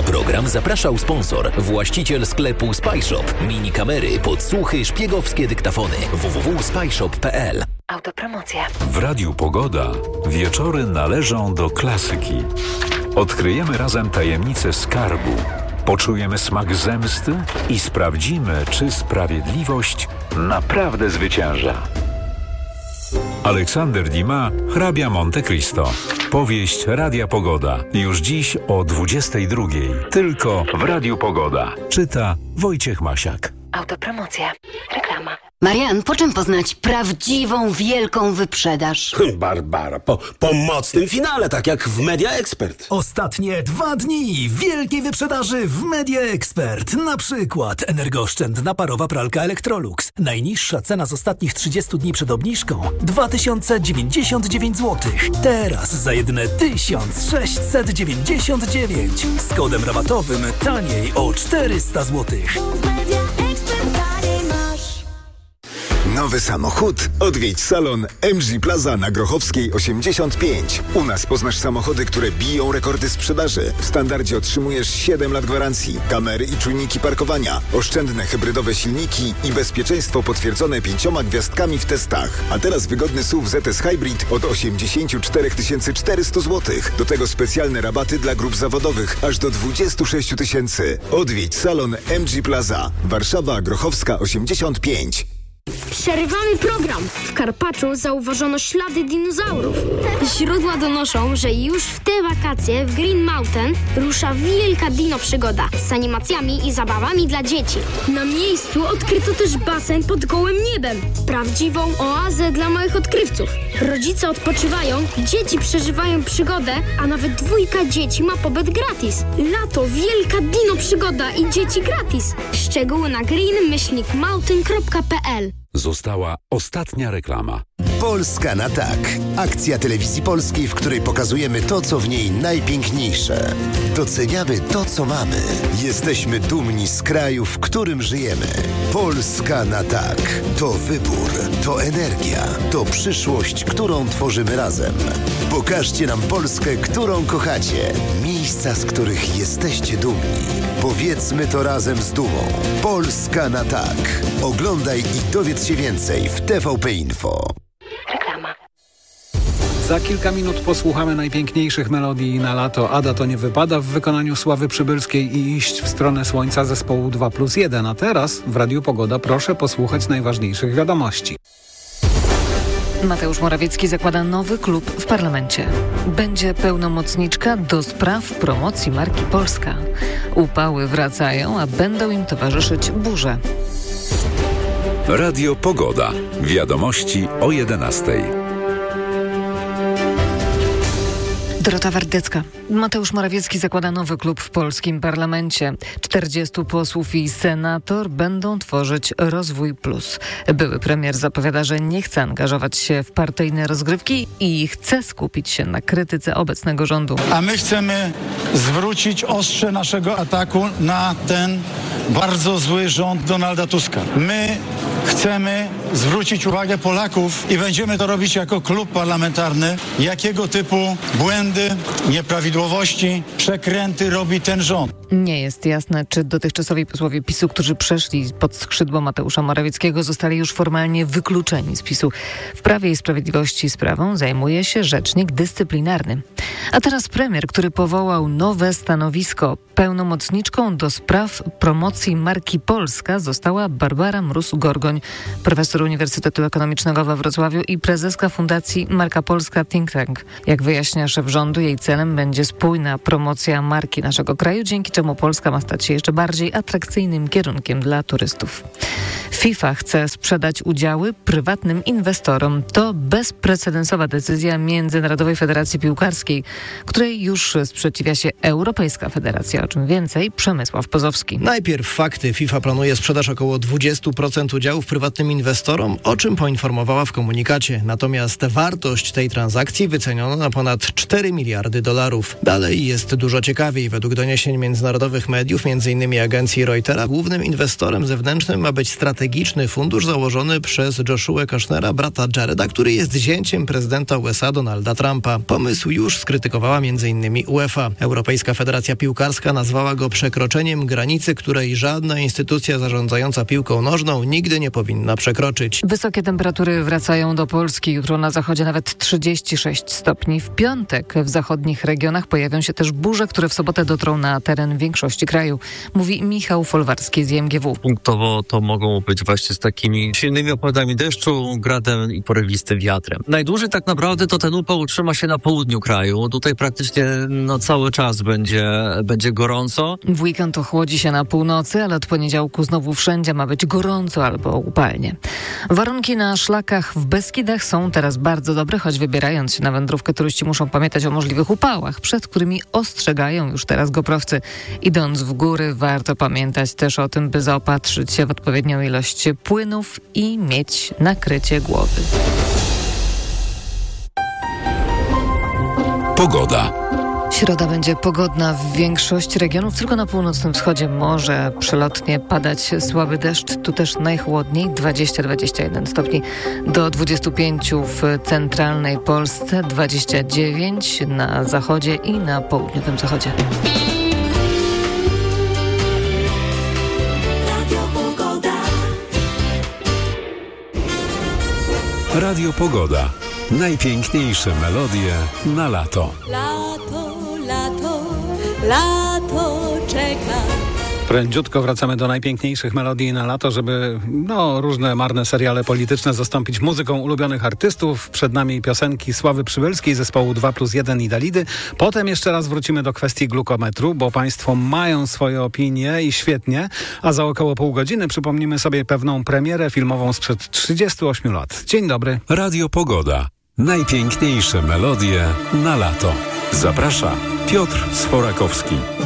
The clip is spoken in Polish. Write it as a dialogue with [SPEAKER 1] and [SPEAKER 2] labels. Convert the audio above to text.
[SPEAKER 1] program zapraszał sponsor, właściciel sklepu SpyShop. Mini kamery, podsłuchy, szpiegowskie dyktafony. www.spyshop.pl.
[SPEAKER 2] Autopromocja.
[SPEAKER 3] W Radiu Pogoda wieczory należą do klasyki. Odkryjemy razem tajemnicę skarbu. Poczujemy smak zemsty i sprawdzimy, czy sprawiedliwość naprawdę zwycięża. Aleksander Dumas, hrabia Monte Cristo. Powieść Radia Pogoda. Już dziś o 22:00. Tylko w Radiu Pogoda. Czyta Wojciech Masiak.
[SPEAKER 2] Autopromocja. Reklama.
[SPEAKER 4] Marian, po czym poznać prawdziwą, wielką wyprzedaż?
[SPEAKER 5] Barbara, po mocnym finale, tak jak w Media Expert.
[SPEAKER 6] Ostatnie 2 dni wielkiej wyprzedaży w Media Expert. Na przykład energooszczędna parowa pralka Electrolux. Najniższa cena z ostatnich 30 dni przed obniżką 2099 zł. Teraz za jedyne 1699. Z kodem rabatowym taniej o 400 zł.
[SPEAKER 7] Nowy samochód? Odwiedź salon MG Plaza na Grochowskiej 85. U nas poznasz samochody, które biją rekordy sprzedaży. W standardzie otrzymujesz 7 lat gwarancji, kamery i czujniki parkowania, oszczędne hybrydowe silniki i bezpieczeństwo potwierdzone 5 gwiazdkami w testach. A teraz wygodny SUV ZS Hybrid od 84 400 zł. Do tego specjalne rabaty dla grup zawodowych aż do 26 000. Odwiedź salon MG Plaza. Warszawa, Grochowska 85.
[SPEAKER 8] Przerywamy program. W Karpaczu zauważono ślady dinozaurów. Źródła donoszą, że już w te wakacje w Green Mountain rusza wielka dino przygoda z animacjami i zabawami dla dzieci. Na miejscu odkryto też basen pod gołym niebem. Prawdziwą oazę dla małych odkrywców. Rodzice odpoczywają, dzieci przeżywają przygodę, a nawet 2 dzieci ma pobyt gratis. Lato, wielka dino przygoda i dzieci gratis. Szczegóły na green-mountain.pl.
[SPEAKER 3] Została ostatnia reklama.
[SPEAKER 9] Polska na tak. Akcja Telewizji Polskiej, w której pokazujemy to, co w niej najpiękniejsze. Doceniamy to, co mamy. Jesteśmy dumni z kraju, w którym żyjemy. Polska na tak. To wybór, to energia, to przyszłość, którą tworzymy razem. Pokażcie nam Polskę, którą kochacie. Miejsca, z których jesteście dumni. Powiedzmy to razem z dumą. Polska na tak. Oglądaj i dowiedz się więcej w TVP Info.
[SPEAKER 2] Reklama.
[SPEAKER 10] Za kilka minut posłuchamy najpiękniejszych melodii na lato. Ada to nie wypada w wykonaniu Sławy Przybylskiej i iść w stronę słońca zespołu 2+1. A teraz w Radiu Pogoda proszę posłuchać najważniejszych wiadomości.
[SPEAKER 11] Mateusz Morawiecki zakłada nowy klub w parlamencie. Będzie pełnomocniczka do spraw promocji marki Polska. Upały wracają, a będą im towarzyszyć burze.
[SPEAKER 3] Radio Pogoda. Wiadomości o 11:00.
[SPEAKER 11] Dorota Wardecka. Mateusz Morawiecki zakłada nowy klub w polskim parlamencie. 40 posłów i senator będą tworzyć Rozwój Plus. Były premier zapowiada, że nie chce angażować się w partyjne rozgrywki i chce skupić się na krytyce obecnego rządu.
[SPEAKER 12] A my chcemy zwrócić ostrze naszego ataku na ten bardzo zły rząd Donalda Tuska. My chcemy zwrócić uwagę Polaków i będziemy to robić jako klub parlamentarny, jakiego typu błędy, nieprawidłowości, przekręty robi ten rząd.
[SPEAKER 11] Nie jest jasne, czy dotychczasowi posłowie PiS-u, którzy przeszli pod skrzydło Mateusza Morawieckiego, zostali już formalnie wykluczeni z PiS-u. W Prawie i Sprawiedliwości sprawą zajmuje się rzecznik dyscyplinarny. A teraz premier, który powołał nowe stanowisko. Pełnomocniczką do spraw promocji marki Polska została Barbara Mróz-Gorgoń, profesor Uniwersytetu Ekonomicznego we Wrocławiu i prezeska Fundacji Marka Polska Think Tank. Jak wyjaśnia szef rządu, jej celem będzie spójna promocja marki naszego kraju, dzięki czemu Polska ma stać się jeszcze bardziej atrakcyjnym kierunkiem dla turystów. FIFA chce sprzedać udziały prywatnym inwestorom. To bezprecedensowa decyzja Międzynarodowej Federacji Piłkarskiej, której już sprzeciwia się Europejska Federacja. O czym więcej, Przemysław Pozowski.
[SPEAKER 13] Najpierw fakty. FIFA planuje sprzedaż około 20% udziałów prywatnym inwestorom, o czym poinformowała w komunikacie. Natomiast wartość tej transakcji wyceniono na ponad $4 miliardy. Dalej jest dużo ciekawiej. Według doniesień Międzynarodowej międzynarodowych mediów, m.in. agencji Reutera. Głównym inwestorem zewnętrznym ma być strategiczny fundusz założony przez Joshua Kushnera, brata Jareda, który jest zięciem prezydenta USA Donalda Trumpa. Pomysł już skrytykowała m.in. UEFA. Europejska Federacja Piłkarska nazwała go przekroczeniem granicy, której żadna instytucja zarządzająca piłką nożną nigdy nie powinna przekroczyć.
[SPEAKER 11] Wysokie temperatury wracają do Polski. Jutro na zachodzie nawet 36 stopni. W piątek w zachodnich regionach pojawią się też burze, które w sobotę dotrą na teren większości kraju. Mówi Michał Folwarski z IMGW.
[SPEAKER 14] Punktowo to mogą być właśnie z takimi silnymi opadami deszczu, gradem i porywistym wiatrem. Najdłużej tak naprawdę to ten upał utrzyma się na południu kraju. Tutaj praktycznie cały czas będzie gorąco.
[SPEAKER 11] W weekend ochłodzi się na północy, ale od poniedziałku znowu wszędzie ma być gorąco albo upalnie. Warunki na szlakach w Beskidach są teraz bardzo dobre, choć wybierając się na wędrówkę turyści muszą pamiętać o możliwych upałach, przed którymi ostrzegają już teraz goprowcy. Idąc w góry warto pamiętać też o tym, by zaopatrzyć się w odpowiednią ilość płynów i mieć nakrycie głowy.
[SPEAKER 3] Pogoda.
[SPEAKER 11] Środa będzie pogodna w większości regionów, tylko na północnym wschodzie może przelotnie padać słaby deszcz. Tu też najchłodniej 20-21 stopni, do 25 w centralnej Polsce, 29 na zachodzie i na południowym zachodzie.
[SPEAKER 3] Radio Pogoda. Najpiękniejsze melodie na lato.
[SPEAKER 15] Lato czeka.
[SPEAKER 10] Prędziutko wracamy do najpiękniejszych melodii na lato, żeby różne marne seriale polityczne zastąpić muzyką ulubionych artystów. Przed nami piosenki Sławy Przybylskiej, zespołu 2+1 i Dalidy. Potem jeszcze raz wrócimy do kwestii glukometru, bo państwo mają swoje opinie i świetnie, a za około pół godziny przypomnimy sobie pewną premierę filmową sprzed 38 lat. Dzień dobry.
[SPEAKER 3] Radio Pogoda. Najpiękniejsze melodie na lato. Zaprasza Piotr Sforakowski.